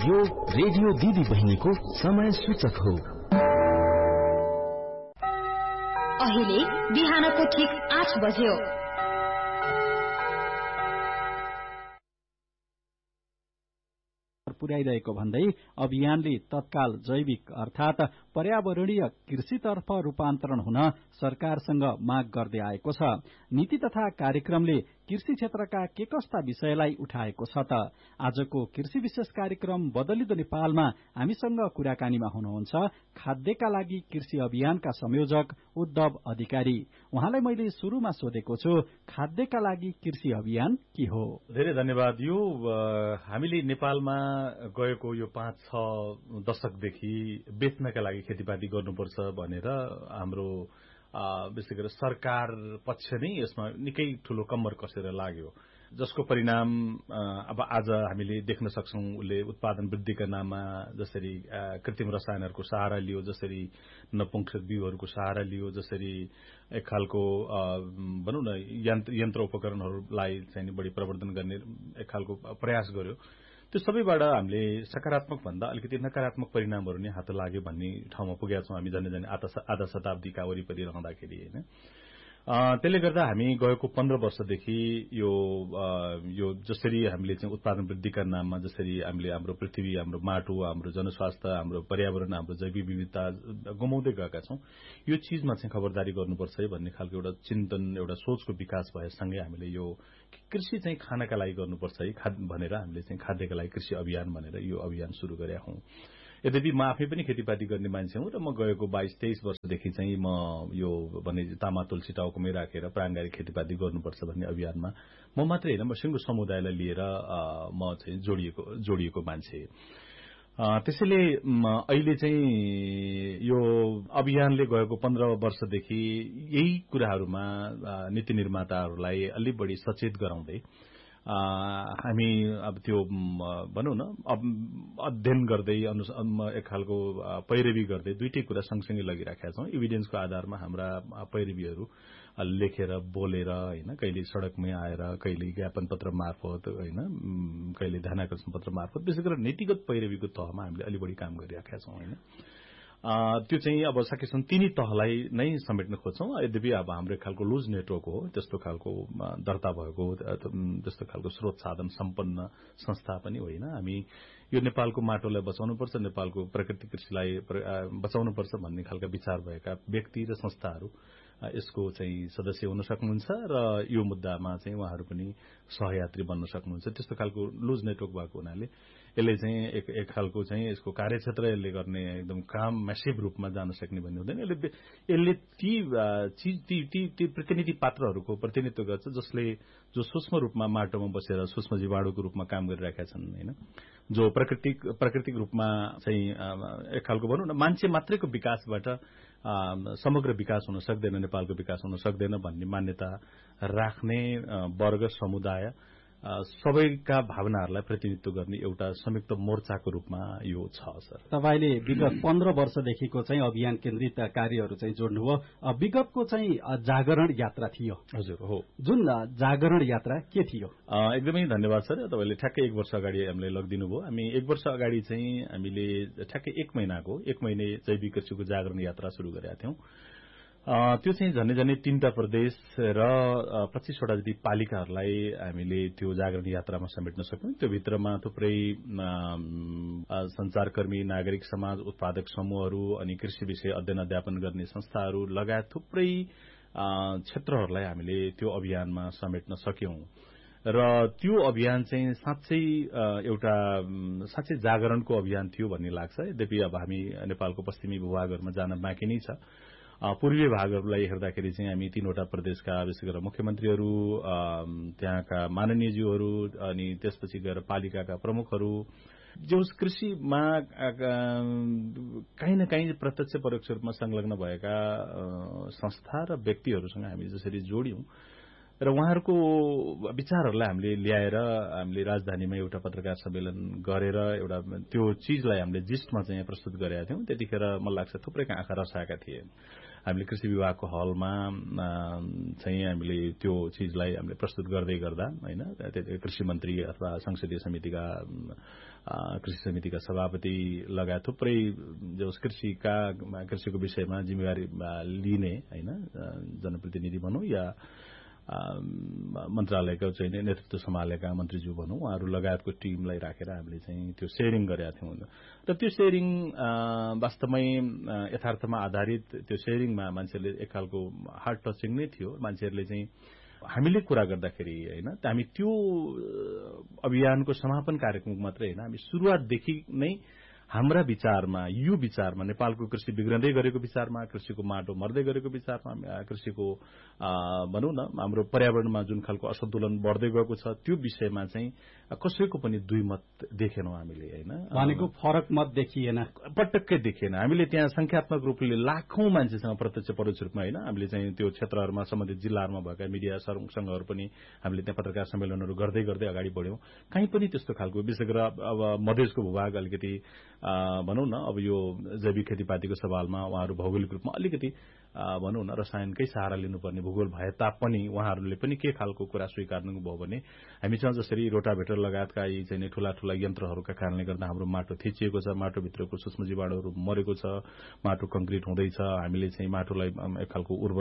यो रेडियो दिदी बहिनीको समय सूचक हो। अहिले बिहानको ठिक 8 बज्यो। पुर्याइरहेको भन्दै अभियानले तत्काल जैविक अर्थात पर्यावरणीय कृषितर्फ रूपान्तरण हुन सरकारसँग माग गर्दै आएको छ। नीति तथा कार्यक्रमले कृषि क्षेत्रका के कस्ता विषयलाई उठाएको छ त? आजको कृषि विशेष कार्यक्रम बदलिदो नेपालमा हामीसँग कुराकानीमा हुनुहुन्छ खाद्यका लागि कृषि अभियानका संयोजक उद्धव अधिकारी। उहाँलाई मैले शुरूमा सोधेको छु, खाद्यका लागि कृषि अभियान के हो? धेरै धन्यवाद। यो हामीले नेपालमा गएको यो 5-6 दशकदेखि बेच्नका लागि खेतीपाती गर्नुपर्छ भनेर हाम्रो विशेष गरेर सरकार पक्ष नै यसमा निकै ठूलो कम्मर कसेर लाग्यो, जसको परिणाम अब आज हामीले देख्न सक्छौं। उसले उत्पादन वृद्धिका नाममा जसरी कृत्रिम रसायनहरूको सहारा लियो, जसरी नपुंसक बीउहरूको सहारा लियो, जसरी एक खालको भनौं न यन्त्र उपकरणहरूलाई चाहिँ बढी प्रवर्धन गर्ने एक खालको प्रयास गर्यो। त्यो सबैबाट हामीले सकारात्मक भन्दा अलिकति नकारात्मक परिणामहरू नै हात लाग्यो भन्ने ठाउँमा पुगेका छौं हामी झन्डै आधा शताब्दीका वरिपरि रहँदाखेरि हैन। त्यसले गर्दा हामी गएको 15 वर्षदेखि यो जसरी हामीले चाहिँ उत्पादन वृद्धिका नाममा जसरी हामीले हाम्रो पृथ्वी, हाम्रो माटो, हाम्रो जनस्वास्थ्य, हाम्रो पर्यावरण, हाम्रो जैविक विविधता गुमाउँदै गएका छौं, यो चीजमा चाहिँ खबरदारी गर्नुपर्छ है भन्ने खालको एउटा चिन्तन, एउटा सोचको विकास भएसँगै हामीले यो कृषि चाहिँ खानका लागि गर्नुपर्छ है भनेर हामीले चाहिँ खाद्यका लागि कृषि अभियान भनेर यो अभियान शुरू गरेका हौं। यद्यपि म आफै पनि खेतीपाती गर्ने मान्छे हुँ र म गएको 22-23 वर्षदेखि चाहिँ म यो भने तामा तुलसी टाउकोमै राखेर प्राङ्गारिक खेतीपाती गर्नुपर्छ भन्ने अभियानमा म मात्रै हैन, मसिङ्गो समुदायलाई लिएर म चाहिँ जोडिएको मान्छे। त्यसैले अहिले चाहिँ यो अभियानले गएको 15 वर्षदेखि यही कुराहरूमा नीति निर्माताहरूलाई अलि बढी सचेत गराउँदै हामी अब त्यो भनौं न अध्ययन गर्दै एक खालको पैरवी गर्दै दुईटै कुरा सँगसँगै लगिराखेका छौं। एभिडेन्सको आधारमा हाम्रा पैरवीहरू लेखेर बोलेर हैन, कहिले सड़कमै आएर, कहिले ज्ञापन पत्र मार्फत हैन, कहिले ध्यानाकर्षण पत्र मार्फत, विशेष गरेर नीतिगत पैरवीको तहमा हामीले अलि बढी काम गरिराखेका छौं हैन। त्यो चाहिँ अब सकेसम्म तिनी तहलाई नै समेट्न खोज्छौं। यद्यपि अब हाम्रो एक खालको लुज नेटवर्क हो, त्यस्तो खालको दर्ता भएको त्यस्तो खालको स्रोत साधन सम्पन्न संस्था पनि होइन। हामी यो नेपालको माटोलाई बचाउनुपर्छ, नेपालको प्राकृतिक कृषिलाई बचाउनुपर्छ भन्ने खालका विचार भएका व्यक्ति र संस्थाहरू यसको चाहिँ सदस्य हुन सक्नुहुन्छ र यो मुद्दामा चाहिँ उहाँहरू पनि सहयात्री बन्न सक्नुहुन्छ। त्यस्तो खालको लुज नेटवर्क भएको हुनाले यसले चाहिँ एक खालको चाहिँ यसको कार्यक्षेत्र यसले गर्ने एकदम काम म्यासिभ रूपमा जान सक्ने भन्ने हुँदैन। यसले ती प्रतिनिधि पात्रहरूको प्रतिनिधित्व गर्छ जो सूक्ष्म रूपमा माटोमा बसेर सूक्ष्म जीवाणुको रूपमा काम गरिरहेका छन् हैन, जो प्राकृतिक रूपमा चाहिँ एक खालको भनौं न मान्छे मात्रैको विकासबाट समग्र विकास हुन सक्दैन, नेपालको विकास हुन सक्दैन भन्ने मान्यता राख्ने वर्ग समुदाय सबैका भावनाहरूलाई प्रतिनिधित्व गर्ने एउटा संयुक्त मोर्चाको रूपमा यो छ। सर, तपाईले विगत 15 वर्षदेखिको चाहिँ अभियान केन्द्रित कार्यहरू चाहिँ जोड्नुभयो। विगतको चाहिँ जागरण यात्रा थियो। हजुर हो। जुन जागरण यात्रा के थियो? एकदमै धन्यवाद सर। तपाईले ठ्याक्कै 1 वर्ष अगाडि हामीलाई लगिदिनु भयो। हामी 1 वर्ष अगाडि चाहिँ हामीले ठ्याक्कै 1 महिने जैविक कृषिको जागरण यात्रा शुरू गरेका थियौं। त्यो चाहिँ झन्डै 3टा प्रदेश र 25 वटा जति पालिकाहरूलाई हामीले त्यो जागरण यात्रामा समेट्न सक्यौं। त्यो भित्रमा थुप्रै संचारकर्मी, नागरिक समाज, उत्पादक समूहहरू अनि कृषि विषय अध्ययन अध्यापन गर्ने संस्थाहरू लगायत थुप्रै क्षेत्रहरूलाई हामीले त्यो अभियानमा समेट्न सक्यौं। र त्यो अभियान चाहिँ साँच्चै जागरणको अभियान थियो भन्ने लाग्छ। यद्यपि अब हामी नेपालको पश्चिमी भूभागहरूमा जान बाँकी नै छ। पूर्वीय भागहरूलाई हेर्दाखेरि चाहिँ हामी 3वटा प्रदेशका विशेष गरेर मुख्यमन्त्रीहरू, त्यहाँका माननीयज्यूहरू अनि त्यसपछि गएर पालिकाका प्रमुखहरू जो कृषिमा कहीँ न कहीँ प्रत्यक्ष परोक्ष रूपमा संलग्न भएका संस्था र व्यक्तिहरूसँग हामी जसरी जोड्यौं र उहाँहरूको विचारहरूलाई हामीले ल्याएर हामीले राजधानीमा एउटा पत्रकार सम्मेलन गरेर एउटा त्यो चीजलाई हामीले जिस्टमा चाहिँ प्रस्तुत गरेका थियौं। त्यतिखेर मलाई लाग्छ थुप्रैका आँखा रसाएका थिए। हामीले कृषि विभागको हलमा चाहिँ हामीले त्यो चीजलाई हामीले प्रस्तुत गर्दै गर्दा हैन कृषि मन्त्री अथवा संसदीय समितिका कृषि समितिका सभापति लगायत थुप्रै जो कृषिको विषयमा जिम्मेवारी लिने हैन जनप्रतिनिधि भनौं या मन्त्रालयको चाहिँ नेतृत्व सम्हालेका मन्त्रीज्यू भनौं उहाँहरू लगायतको टिमलाई राखेर हामीले चाहिँ त्यो शेयरिङ गरेका थियौं र त्यो शेयरिङ वास्तवमै यथार्थमा आधारित त्यो शेयरिङमा मान्छेले एक खालको हार्ट टचिङ नै थियो मान्छेहरूले चाहिँ हामीले कुरा गर्दाखेरि हैन हामी त्यो अभियानको समापन कार्यक्रम मात्रै हैन हामी सुरुवातदेखि नै हाम्रा विचारमा नेपालको कृषि बिग्रँदै गरेको विचारमा कृषिको माटो मर्दै गरेको विचारमा कृषिको भनौं न हाम्रो पर्यावरणमा जुन खालको असन्तुलन बढ्दै गएको छ त्यो विषयमा चाहिँ कसैको पनि दुई मत देखेनौं हामीले हैन भनेको फरक मत देखिएन पटक्कै देखिएन हामीले त्यहाँ संख्यात्मक रूपले लाखौं मान्छेसँग प्रत्यक्ष परोक्ष रूपमा हैन हामीले चाहिँ त्यो क्षेत्रहरूमा सम्बन्धित जिल्लाहरूमा भएका मिडिया संघहरू पनि हामीले त्यहाँ पत्रकार सम्मेलनहरू गर्दै गर्दै अगाडि बढ्यौं कहीँ पनि त्यस्तो खालको विशेष गरेर अब मधेसको भूभाग अलिकति भनौं न अब यो जैविक खेतीपातीको सवालमा उहाँहरू भौगोलिक रूपमा अलिकति भनौं न रसायनकै सहारा लिनुपर्ने भूगोल भए तापनि उहाँहरूले पनि के खालको कुरा स्वीकार्नु भयो भने हामीसँग जसरी रोटाभेटर लगायतका यी चाहिँ ठूला ठूला यन्त्रहरूका कारणले गर्दा हाम्रो माटो थिचिएको छ माटोभित्रको सूक्ष्म जीवाणुहरू मरेको छ माटो कंक्रिट हुँदैछ हामीले चाहिँ माटोलाई एक खालको उर्वर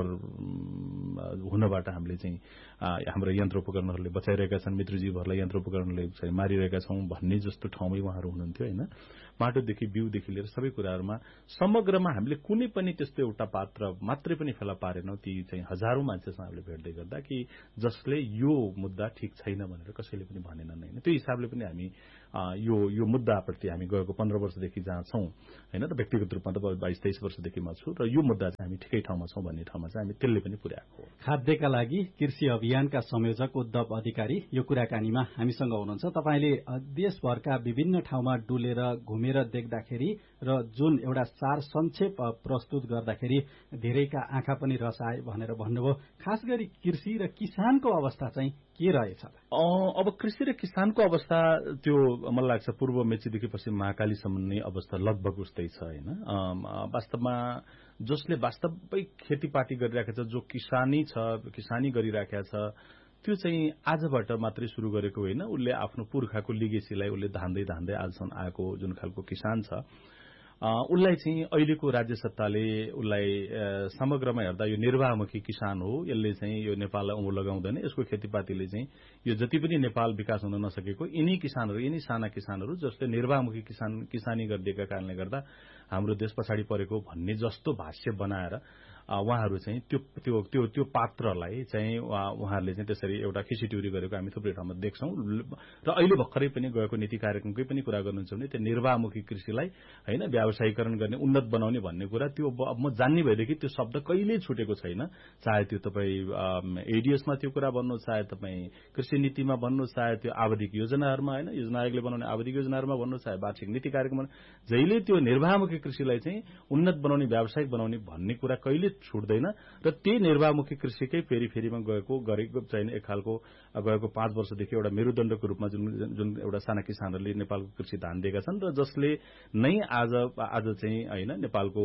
हुनबाट हामीले चाहिँ हाम्रो यन्त्र उपकरणहरूले बचाइरहेका छन् मित्रजीवहरूलाई यन्त्र उपकरणले चाहिँ मारिरहेका छौं भन्ने जस्तो ठाउँमै उहाँहरू हुनुहुन्थ्यो हैन माटोदेखि बिउदेखि लिएर सबै कुराहरूमा समग्रमा हामीले कुनै पनि त्यस्तो एउटा पात्र मात्रै पनि फेला पारेनौं ती चाहिँ हजारौं मान्छेसँग हामीले भेट्दै गर्दा कि जसले यो मुद्दा ठिक छैन भनेर कसैले पनि भनेनन् हैन त्यो हिसाबले पनि हामी यो मुद्दाप्रति हामी गएको 15 वर्षदेखि जहाँ छौं हैन र व्यक्तिगत रूपमा त 22-23 वर्षदेखि म छु र यो मुद्दा चाहिँ हामी ठिकै ठाउँमा छौं भन्ने ठाउँमा चाहिँ हामी त्यसले पनि पुर्याएको हो खाद्यका लागि कृषि अभियानका संयोजक उद्धव अधिकारी यो कुराकानीमा हामीसँग हुनुहुन्छ तपाईले देशभरका विभिन्न ठाउँमा डुलेर घुमेर देख्दाखेरि र जुन एउटा सार संक्षेप प्रस्तुत गर्दाखेरि धेरैका आँखा पनि रसाए भनेर भन्नुभयो खास गरी कृषि र किसानको अवस्था चाहिँ के रहेछ अब कृषि र किसानको अवस्था त्यो मलाई लाग्छ पूर्व मेचीदेखि पश्चिम महाकालीसम्म नै अवस्था लगभग उस्तै छ हैन वास्तवमा जसले वास्तविक खेतीपाती गरिरहेको छ जो किसानी गरिरहेको छ त्यो चाहिँ आजबाट मात्रै शुरू गरेको होइन उसले आफ्नो पुर्खाको लिगेसीलाई उसले धान्दै आजसम्म आएको जुन खालको किसान छ उसलाई चाहिँ अहिलेको राज्य सत्ताले उसलाई समग्रमा हेर्दा यो निर्वाहमुखी किसान हो यसले चाहिँ यो नेपाललाई औं लगाउँदैन यसको खेतीपातीले चाहिँ यो जति पनि नेपाल विकास हुन नसकेको यिनी साना किसानहरू जसले निर्वाहमुखी किसानी गरिदिएका कारणले गर्दा हाम्रो देश पछाडि परेको भन्ने जस्तो भाष्य बनाएर उहाँहरू चाहिँ त्यो पात्रलाई चाहिँ उहाँहरूले चाहिँ त्यसरी एउटा खिचिट्युरी गरेको हामी थुप्रै ठाउँमा देख्छौं र अहिले भर्खरै पनि गएको नीति कार्यक्रमकै पनि कुरा गर्नुहुन्छ भने त्यो निर्वाहमुखी कृषिलाई हैन व्यावसायीकरण गर्ने उन्नत बनाउने भन्ने कुरा त्यो अब म जान्ने भएदेखि त्यो शब्द कहिल्यै छुटेको छैन चाहे त्यो तपाई एडीएसमा त्यो कुरा भन्नु चाहे तपाई कृषि नीतिमा भन्नु चाहे त्यो आवधिक योजनाहरूमा हैन योजना आयोगले बनाउने आवधिक योजनाहरूमा भन्नु चाहे वार्षिक नीति कार्यक्रममा जहिले त्यो निर्वाहमुखी कृषिलाई चाहिँ उन्नत बनाउने व्यावसायिक बनाउने भन्ने कुरा कहिले छुट्दैन र त्यही निर्वाहमुखी कृषिकै फेरिमा गरेको चाहिँ एक खालको गएको 5 वर्षदेखि एउटा मेरुदण्डको रूपमा जुन एउटा साना किसानहरूले नेपालको कृषि धान दिएका छन् र जसले नै आज चाहिँ हैन नेपालको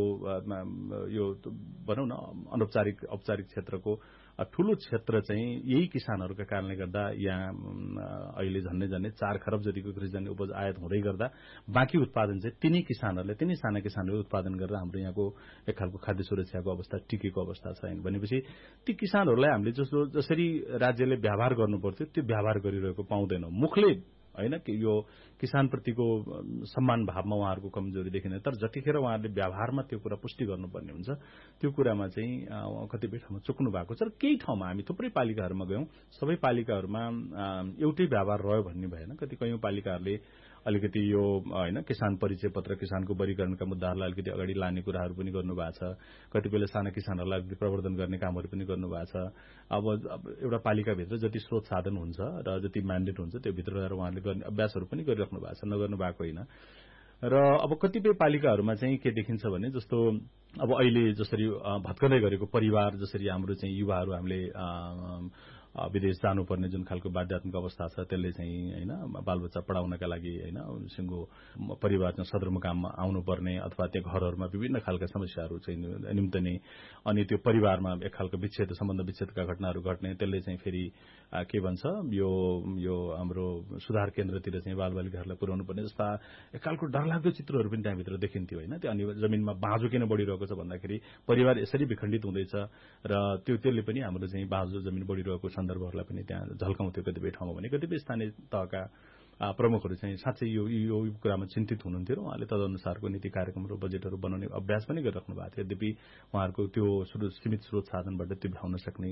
यो भनौं न औपचारिक क्षेत्रको ठूलो क्षेत्र चाहिँ यही किसानहरूका कारणले गर्दा यहाँ अहिले झन्नै 4 खरब जतिको कृषिजन्य उपज आयात हुँदै गर्दा बाँकी उत्पादन चाहिँ तिनी साना किसानहरूले उत्पादन गरेर हाम्रो यहाँको एक खालको खाद्य सुरक्षाको अवस्था टिकेको अवस्था छैन भनेपछि ती किसानहरूलाई हामीले जसरी राज्यले व्यवहार गर्नुपर्थ्यो त्यो व्यवहार गरिरहेको पाउँदैनौं मुखले हैन कि यो किसानप्रतिको सम्मान भावमा उहाँहरूको कमजोरी देखिन्छ तर जतिखेर उहाँहरूले व्यवहारमा त्यो कुरा पुष्टि गर्नुपर्ने हुन्छ त्यो कुरामा चाहिँ कतिपय ठाउँमा चुक्नु भएको छ र केही ठाउँमा हामी थुप्रै पालिकाहरूमा गयौं सबै पालिकाहरूमा एउटै व्यवहार रह्यो भन्ने भएन कयौं पालिकाहरूले अलिकति यो हैन किसान परिचय पत्र किसानको वर्गीकरणका मुद्दाहरूलाई अलिकति अगाडि लाने कुराहरू पनि गर्नु भएको छ कतिपयले साना किसानहरूलाई अलिकति प्रवर्धन गर्ने कामहरू पनि गर्नु भएको छ अब एउटा पालिकाभित्र जति स्रोत साधन हुन्छ र जति म्यान्डेट हुन्छ त्यो भित्र रहेर उहाँहरूले गर्ने अभ्यासहरू पनि गरिराख्नु भएको छ नगर्नु भएको होइन र अब कतिपय पालिकाहरूमा चाहिँ के देखिन्छ भने जस्तो अब अहिले जसरी भत्कदै गरेको परिवार जसरी हाम्रो चाहिँ युवाहरू हामीले विदेश जानुपर्ने जुन खालको बाध्यात्मक अवस्था छ त्यसले चाहिँ होइन बालबच्चा पढाउनका लागि होइन उनीसँगको परिवार चाहिँ सदरमुकाममा आउनुपर्ने अथवा त्यो घरहरूमा विभिन्न खालका समस्याहरू चाहिँ निम्तने अनि त्यो परिवारमा एक खालको सम्बन्ध विच्छेदका घटनाहरू घट्ने त्यसले चाहिँ फेरि के भन्छ यो हाम्रो सुधार केन्द्रतिर चाहिँ बालबालिकाहरूलाई पुर्याउनु पर्ने जस्ता एक खालको डरलाग्दो चित्रहरू पनि त्यहाँभित्र देखिन्थ्यो होइन त्यो अनि जमिनमा बाँझो किन बढिरहेको छ भन्दाखेरि परिवार यसरी विखण्डित हुँदैछ र त्यसले पनि हाम्रो चाहिँ बाँझो जमिन बढिरहेको सन्दर्भहरूलाई पनि त्यहाँ झल्काउँथ्यो कतिपय ठाउँमा भने कतिपय स्थानीय तहका प्रमुखहरू चाहिँ साँच्चै यो कुरामा चिन्तित हुनुहुन्थ्यो र उहाँले तदनुसारको नीति कार्यक्रमहरू बजेटहरू बनाउने अभ्यास पनि गरिराख्नु भएको थियो। यद्यपि उहाँहरूको त्यो सीमित स्रोत साधनबाट त्यो भ्याउन सक्ने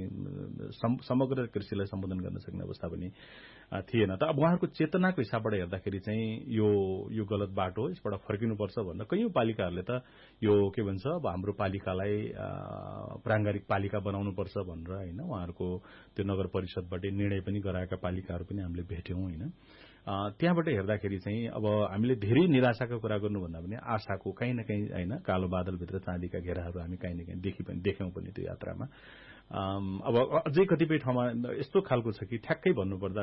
समग्र कृषिलाई सम्बोधन गर्न सक्ने अवस्था पनि थिएन। त अब उहाँहरूको चेतनाको हिसाबबाट हेर्दाखेरि चाहिँ यो गलत बाटो हो, यसबाट फर्किनुपर्छ भनेर कैयौं पालिकाहरूले त यो के भन्छ अब हाम्रो पालिकालाई प्राङ्गारिक पालिका बनाउनुपर्छ भनेर होइन उहाँहरूको त्यो नगर परिषदबाट निर्णय पनि गराएका पालिकाहरू पनि हामीले भेट्यौं होइन। त्यहाँबाट हेर्दाखेरि चाहिँ अब हामीले धेरै निराशाको कुरा गर्नुभन्दा पनि आशाको कहीँ न कहीँ होइन कालो बादलभित्र चाँदीका घेराहरू हामी कहीँ न कहीँ देख्यौं पनि त्यो यात्रामा। अब अझै कतिपय ठाउँमा यस्तो खालको छ कि ठ्याक्कै भन्नुपर्दा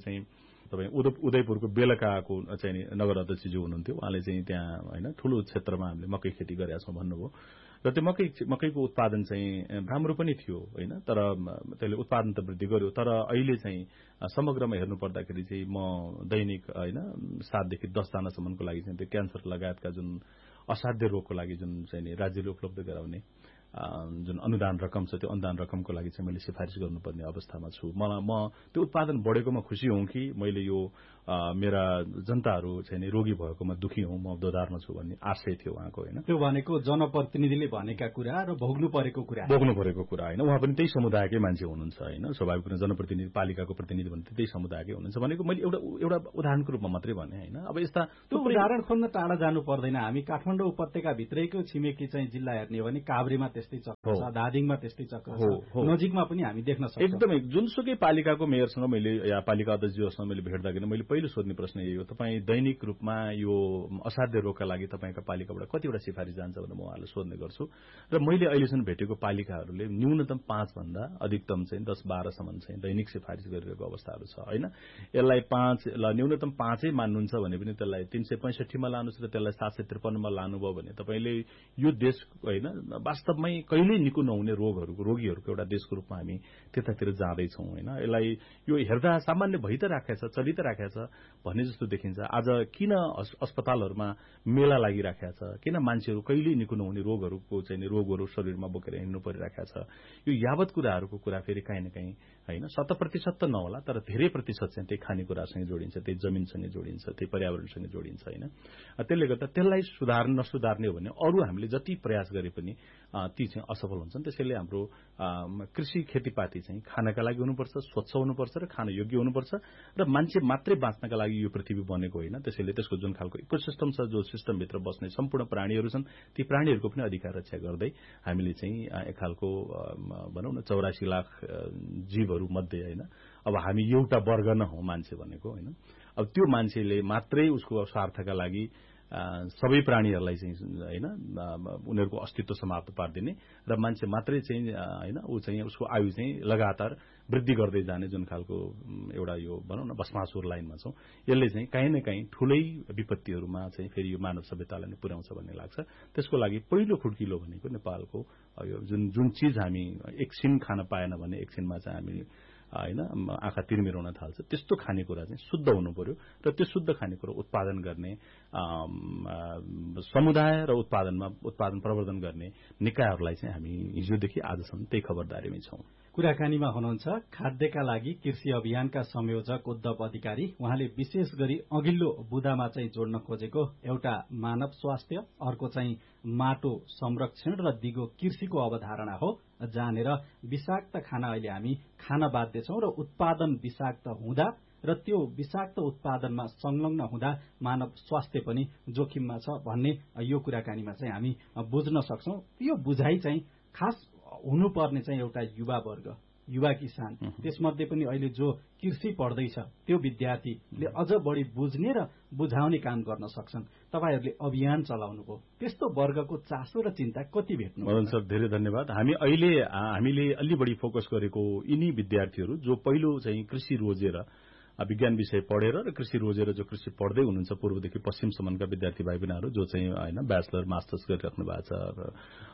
तपाईँ उदयपुरको बेलकाको चाहिँ नगर अध्यक्षज्यू हुनुहुन्थ्यो, उहाँले चाहिँ त्यहाँ होइन ठूलो क्षेत्रमा हामीले मकै खेती गरेका छौं भन्नुभयो र त्यो मकैको उत्पादन चाहिँ राम्रो पनि थियो होइन, तर त्यसले उत्पादन त वृद्धि गर्यो तर अहिले चाहिँ समग्रमा हेर्नु पर्दाखेरि चाहिँ म दैनिक होइन 7 देखि 10 जनासम्मको लागि चाहिँ त्यो क्यान्सर लगायतका जुन असाध्य रोगको लागि जुन चाहिँ राज्यले उपलब्ध गराउने जुन अनुदान रकम छ त्यो अनुदान रकमको लागि चाहिँ मैले सिफारिस गर्नुपर्ने अवस्थामा छु। म त्यो उत्पादन बढेकोमा खुशी हौं कि मैले यो मेरा जनताहरू चाहिँ रोगी भएकोमा दुखी हौं, म दोधारमा छु भन्ने आशय थियो उहाँको होइन। त्यो भनेको जनप्रतिनिधिले भनेका कुरा र भोग्नु परेको कुरा होइन। उहाँ पनि त्यही समुदायकै मान्छे हुनुहुन्छ होइन, स्वाभाविक रूपमा जनप्रतिनिधि पालिकाको प्रतिनिधि भने त्यही समुदायकै हुनुहुन्छ भनेको मैले एउटा उदाहरणको रूपमा मात्रै भने होइन। अब यस्ता त्यो उदाहरण खोज्न टाढा जानु पर्दैन। हामी काठमाडौँ उपत्यका भित्रैको छिमेकी चाहिँ जिल्ला हेर्ने हो भने काभ्रेमा त्यस्तै चक्र छ, धादिङमा त्यस्तै चक्र छ, नजिकमा पनि हामी देख्न सक्छौं। एकदमै जुनसुकै पालिकाको मेयरसँग मैले या पालिका अध्यक्षज्यूसँग मैले भेट्दाखेरि मैले पहिलो सोध्ने प्रश्न यही हो, तपाईँ दैनिक रूपमा यो असाध्य रोगका लागि तपाईँका पालिकाबाट कतिवटा सिफारिस जान्छ भनेर म उहाँलाई सोध्ने गर्छु र मैले अहिलेसम्म भेटेको पालिकाहरूले न्यूनतम 5 भन्दा अधिकतम चाहिँ 10-12 सम्म चाहिँ दैनिक सिफारिस गरिरहेको अवस्थाहरू छ होइन। यसलाई 5 न्यूनतम 5 मान्नुहुन्छ भने पनि त्यसलाई 365 मा लानुहोस् र त्यसलाई 753 मा लानुभयो भने तपाईँले यो देश होइन वास्तवमै कहिल्यै निको नहुने रोगीहरूको एउटा देशको रूपमा हामी त्यतातिर जाँदैछौँ होइन। यसलाई यो हेर्दा सामान्य भइ त राखेको छ, चलि त राखेको छ भन्ने जस्तो देखिन्छ। आज किन अस्पतालहरूमा मेला लागिराखेको छ, किन मान्छेहरू कहिल्यै निको नहुने रोगहरू शरीरमा बोकेर हिँड्नु परिराखेको छ, यो यावत कुराहरूको कुरा फेरि काहीँ न काहीँ होइन 100% त नहोला तर धेरै प्रतिशत चाहिँ त्यही खानेकुरासँग जोडिन्छ, त्यही जमिनसँग जोडिन्छ, त्यही पर्यावरणसँग जोडिन्छ होइन। त्यसले गर्दा त्यसलाई नसुधार्ने हो भने अरू हामीले जति प्रयास गरे पनि ती चाहिँ असफल हुन्छन्। त्यसैले हाम्रो कृषि खेतीपाती चाहिँ खानका लागि हुनुपर्छ, स्वच्छ हुनुपर्छ र खान योग्य हुनुपर्छ र मान्छे मात्रै बाँच्नका लागि यो पृथ्वी बनेको होइन। त्यसैले त्यसको जुन खालको इकोसिस्टम छ, जो सिस्टमभित्र बस्ने सम्पूर्ण प्राणीहरू छन्, ती प्राणीहरूको पनि अधिकार रक्षा गर्दै हामीले चाहिँ एक खालको भनौँ न 84 लाख जीवहरू मध्ये होइन अब हामी एउटा वर्ग न हौ मान्छे भनेको होइन। अब त्यो मान्छेले मात्रै उसको स्वार्थका लागि सबै प्राणीहरूलाई चाहिँ होइन उनीहरूको अस्तित्व समाप्त पारिदिने र मान्छे मात्रै चाहिँ होइन ऊ चाहिँ उसको आयु चाहिँ लगातार वृद्धि गर्दै जाने जुन खालको एउटा यो भनौँ न भस्मासुर लाइनमा छौँ, यसले चाहिँ काहीँ न काहीँ ठूलै विपत्तिहरूमा चाहिँ फेरि यो मानव सभ्यतालाई नै पुर्याउँछ भन्ने लाग्छ। त्यसको लागि पहिलो खुड्किलो भनेको नेपालको यो जुन चिज हामी एकछिन खान पाएन भने एकछिनमा चाहिँ हामी होइन आँखा तिरमिराउन थाल्छ, त्यस्तो खानेकुरा चाहिँ शुद्ध हुनु पर्यो र त्यो शुद्ध खानेकुरा उत्पादन गर्ने समुदाय र उत्पादन प्रवर्धन गर्ने निकायहरूलाई चाहिँ हामी हिजोदेखि आजसम्म त्यही खबरदारीमै छौं। कुराकानीमा हुनुहुन्छ खाद्यका लागि कृषि अभियानका संयोजक उद्धव अधिकारी। उहाँले विशेष गरी अघिल्लो बुदामा चाहिँ जोड्न खोजेको एउटा मानव स्वास्थ्य, अर्को चाहिँ माटो संरक्षण र दिगो कृषिको अवधारणा हो। जानेर विषाक्त खाना अहिले हामी खान बाध्य छौं र उत्पादन विषाक्त हुँदा र त्यो विषाक्त उत्पादनमा संलग्न हुँदा मानव स्वास्थ्य पनि जोखिममा छ भन्ने यो कुराकानीमा चाहिँ हामी बुझ्न सक्छौं। यो बुझाइ चाहिँ खास हुनुपर्ने चाहिँ एउटा युवा वर्ग युवा किसान त्यसमध्ये पनि अहिले जो कृषि पढ्दैछ त्यो विद्यार्थीले अझ बढी बुझ्ने र बुझाउने काम गर्न सक्छन्। तपाईहरूले अभियान चलाउनुभयो, त्यस्तो वर्गको चासो र चिन्ता कति भेट्नु? मदन सर, धेरै धन्यवाद। हामीले अलि बढी फोकस गरेको यिनी विद्यार्थीहरू जो पहिलो चाहिँ कृषि रोजेर विज्ञान विषय पढेर र कृषि रोजेर जो कृषि पढ्दै हुनुहुन्छ पूर्वदेखि पश्चिमसम्मका विद्यार्थी भाइ बहिनीहरू जो चाहिँ होइन ब्याचलर मास्टर्स गरिराख्नु भएको छ र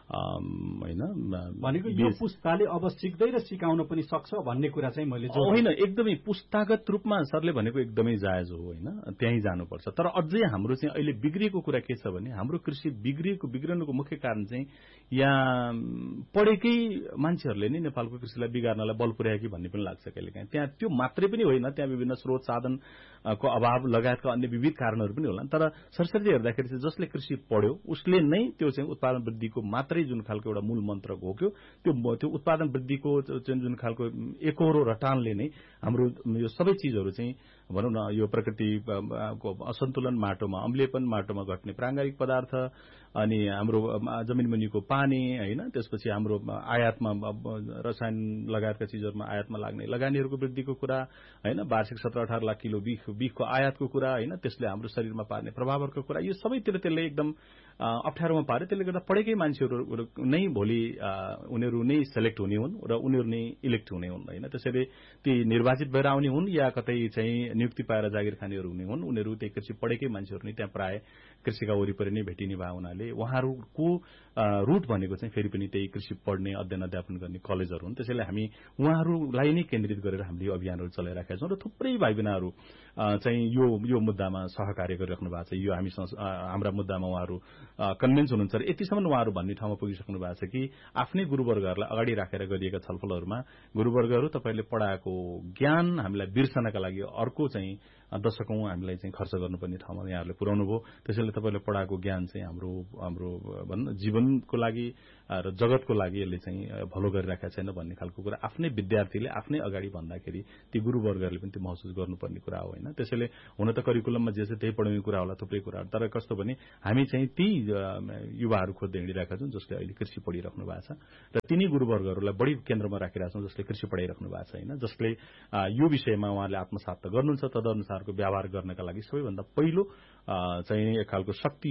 होइन भनेको यो पुस्ताले अब सिक्दै र सिकाउन पनि सक्छ भन्ने कुरा चाहिँ मैले होइन, एकदमै पुस्तागत रूपमा सरले भनेको एकदमै जायज हो, होइन, त्यहीँ जानुपर्छ। तर अझै हाम्रो चाहिँ अहिले बिग्रिएको कुरा के छ भने हाम्रो कृषि बिग्रनुको मुख्य कारण चाहिँ यहाँ पढेकै मान्छेहरूले नै नेपालको कृषिलाई बिगार्नलाई बल पुर्यायो कि भन्ने पनि लाग्छ कहिलेकाहीँ। त्यहाँ त्यो मात्रै पनि होइन, त्यहाँ विभिन्न स्रोत साधनको अभाव लगायतका अन्य विविध कारणहरू पनि होला। तर सरसरी हेर्दाखेरि चाहिँ जसले कृषि पढ्यो उसले नै त्यो चाहिँ उत्पादन वृद्धिको मात्रै जुन खालको एउटा मूल मन्त्र घोक्यो त्यो उत्पादन वृद्धिको जुन खालको एकहोरो रटानले नै हाम्रो यो सबै चिजहरू चाहिँ भनौँ न यो प्रकृतिको असन्तुलन, माटोमा अम्लेपन, माटोमा घट्ने प्राङ्गारिक पदार्थ, अनि हाम्रो जमिन मुनिको पानी, होइन, त्यसपछि हाम्रो आयातमा रसायन लगायतका चिजहरूमा आयातमा लाग्ने लगानीहरूको वृद्धिको कुरा, होइन, वार्षिक 17-18 लाख किलो बिखको आयातको कुरा, होइन, त्यसले हाम्रो शरीरमा पार्ने प्रभावहरूको कुरा, यो सबैतिर त्यसले एकदम अप्ठ्यारोमा पार्यो। त्यसले गर्दा पढेकै मान्छेहरू नै भोलि उनीहरू नै सेलेक्ट हुने हुन् र उनीहरू नै इलेक्ट हुने हुन्, होइन। त्यसैले ती निर्वाचित भएर आउने हुन् या कतै चाहिँ नियुक्ति पाएर जागिर खानेहरू हुने हुन्, उनीहरू त्यही कृषि पढेकै मान्छेहरू नै त्यहाँ प्राय कृषिका वरिपरि नै भेटिने भए हुनाले उहाँहरूको रुट भनेको चाहिँ फेरि पनि त्यही कृषि पढ्ने अध्ययन अध्यापन गर्ने कलेजहरू हुन्। त्यसैले हामी उहाँहरूलाई नै केन्द्रित गरेर हामीले यो अभियानहरू चलाइराखेका छौँ र थुप्रै भाइ बहिनीहरू चाहिँ यो मुद्दामा सहकार्य गरिराख्नु भएको छ। यो हाम्रा मुद्दामा उहाँहरू कन्भिन्स हुनुहुन्छ र यतिसम्म उहाँहरू भन्ने ठाउँमा पुगिसक्नु भएको छ कि आफ्नै गुरुवर्गहरूलाई अगाडि राखेर गरिएका छलफलहरूमा गुरुवर्गहरू तपाईँले पढाएको ज्ञान हामीलाई बिर्सनका लागि अर्को चाहिँ दशकौं हामीलाई चाहिँ खर्च गर्नुपर्ने ठाउँमा यहाँहरूले पुर्याउनु भयो। त्यसैले तपाईँले पढाएको ज्ञान चाहिँ हाम्रो भनौँ जीवनको लागि र जगतको लागि यसले चाहिँ भलो गरिराखेका छैन भन्ने खालको कुरा आफ्नै विद्यार्थीले आफ्नै अगाडि भन्दाखेरि ती गुरुवर्गहरूले पनि त्यो महसुस गर्नुपर्ने कुरा हो, होइन। त्यसैले हुन त करिकुलममा जे छ त्यही पढाउने कुरा होला, थुप्रै कुराहरू, तर कस्तो भने हामी चाहिँ ती युवाहरू खोज्दै हिँडिरहेका छौँ जसले अहिले कृषि पढिराख्नु भएको छ र तिनी गुरुवर्गहरूलाई बढी केन्द्रमा राखिरहेका छौँ जसले कृषि पढाइराख्नु भएको छ, होइन, जसले यो विषयमा उहाँले आत्मसात त गर्नुहुन्छ, तदनुसारको व्यवहार गर्नका लागि सबैभन्दा पहिलो चाहिँ एक खालको शक्ति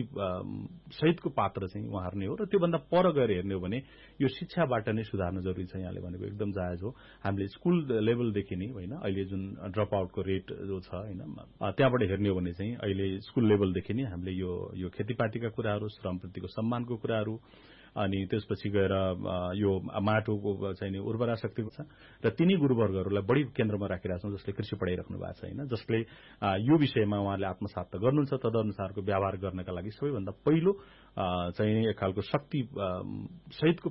सहितको पात्र चाहिँ उहाँहरू नै हो। र त्योभन्दा पर गएर हेर्ने हो भने यो शिक्षाबाट नै सुधार्न जरुरी छ। यहाँले भनेको एकदम जायज हो। हामीले स्कुल लेभलदेखि नै, होइन, अहिले जुन ड्रप आउटको रेट जो छ, होइन, त्यहाँबाट हेर्ने हो भने चाहिँ अहिले स्कुल लेभलदेखि नै हामीले यो खेतीपातीका कुराहरू, श्रमप्रतिको सम्मानको कुराहरू, अनि त्यसपछि गएर यो माटोको चाहिँ उर्वरा शक्तिको छ र तिनी गुरुवर्गहरूलाई बढी केन्द्रमा राखिरहेका छौँ जसले कृषि पढाइराख्नु भएको छ, होइन, जसले यो विषयमा उहाँले आत्मसात त गर्नुहुन्छ, तदनुसारको व्यवहार गर्नका लागि सबैभन्दा पहिलो चाहिँ एक खालको शक्ति सहितको